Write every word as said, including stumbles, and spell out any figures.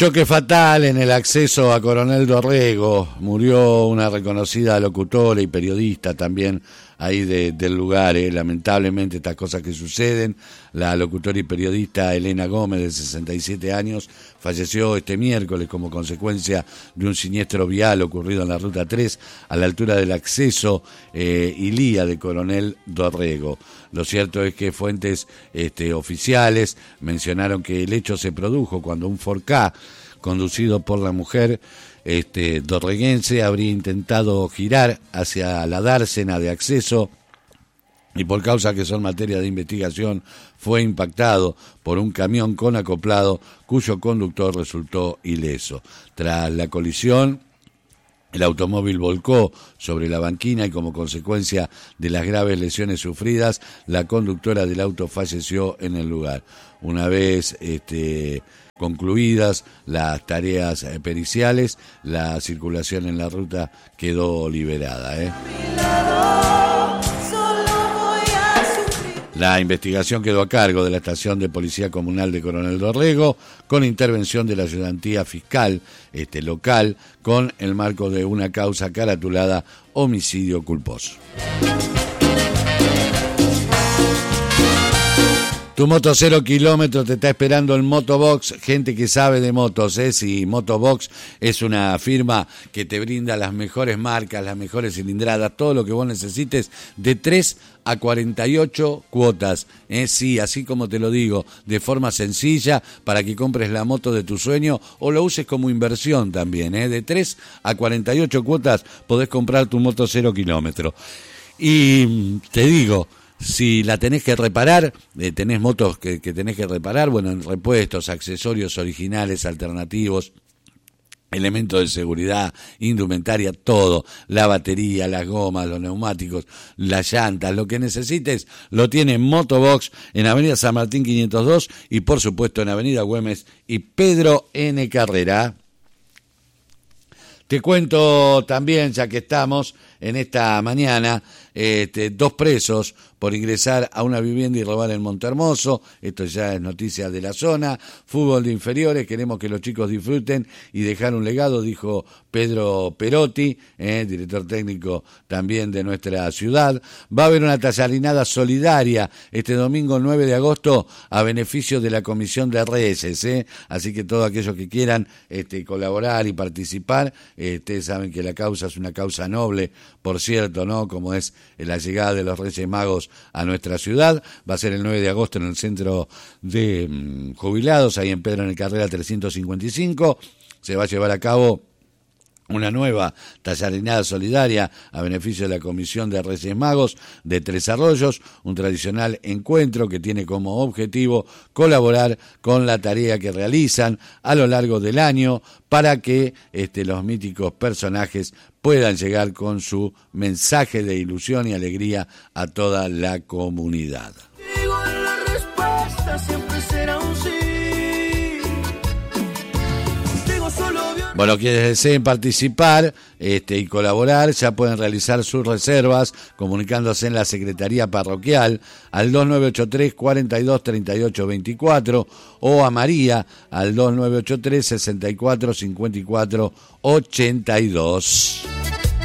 Choque fatal en el acceso a Coronel Dorrego. Murió una reconocida locutora y periodista también ahí de, del lugar. Eh. Lamentablemente estas cosas que suceden. La locutora y periodista Elena Gómez, de sesenta y siete años, falleció este miércoles como consecuencia de un siniestro vial ocurrido en la Ruta tres a la altura del acceso eh, Ilía de Coronel Dorrego. Lo cierto es que fuentes este, oficiales mencionaron que el hecho se produjo cuando un Ford Ka conducido por la mujer este, dorreguense habría intentado girar hacia la dársena de acceso y por causas que son materia de investigación fue impactado por un camión con acoplado cuyo conductor resultó ileso. Tras la colisión, el automóvil volcó sobre la banquina y como consecuencia de las graves lesiones sufridas, la conductora del auto falleció en el lugar. Una vez este, concluidas las tareas periciales, la circulación en la ruta quedó liberada. ¿eh? La investigación quedó a cargo de la Estación de Policía Comunal de Coronel Dorrego, con intervención de la ayudantía fiscal este, local, con el marco de una causa caratulada homicidio culposo. Tu moto cero kilómetros te está esperando en Motobox, gente que sabe de motos, ¿eh? Si Motobox es una firma que te brinda las mejores marcas, las mejores cilindradas, todo lo que vos necesites, de tres a cuarenta y ocho cuotas, ¿eh? Sí, así como te lo digo, de forma sencilla, para que compres la moto de tu sueño o lo uses como inversión también, ¿eh? De tres a cuarenta y ocho cuotas podés comprar tu moto cero kilómetros. Y te digo, si la tenés que reparar, eh, tenés motos que, que tenés que reparar, bueno, en repuestos, accesorios originales, alternativos, elementos de seguridad, indumentaria, todo, la batería, las gomas, los neumáticos, las llantas, lo que necesites, lo tiene Motobox en Avenida San Martín quinientos dos y por supuesto en Avenida Güemes y Pedro N. Carrera. Te cuento también, ya que estamos en esta mañana, este, dos presos por ingresar a una vivienda y robar en Montehermoso. Esto ya es noticia de la zona. Fútbol de inferiores, queremos que los chicos disfruten y dejar un legado, dijo Pedro Perotti, eh, director técnico también de nuestra ciudad. Va a haber una tallarinada solidaria este domingo nueve de agosto a beneficio de la Comisión de Reyes, eh. Así que todos aquellos que quieran este, colaborar y participar, eh, ustedes saben que la causa es una causa noble, por cierto, ¿no? Como es la llegada de los Reyes Magos a nuestra ciudad. Va a ser el nueve de agosto en el centro de um, jubilados, ahí en Pedro en el Carrera trescientos cincuenta y cinco. Se va a llevar a cabo una nueva tallarinada solidaria a beneficio de la Comisión de Reyes Magos de Tres Arroyos, un tradicional encuentro que tiene como objetivo colaborar con la tarea que realizan a lo largo del año para que este, los míticos personajes puedan llegar con su mensaje de ilusión y alegría a toda la comunidad. Igual la respuesta siempre será un sí. Bueno, quienes deseen participar este, y colaborar ya pueden realizar sus reservas comunicándose en la Secretaría Parroquial al dos nueve ocho tres, cuatro dos, tres ocho dos cuatro o a María al dos nueve ocho tres, sesenta y cuatro, cincuenta y cuatro, ochenta y dos.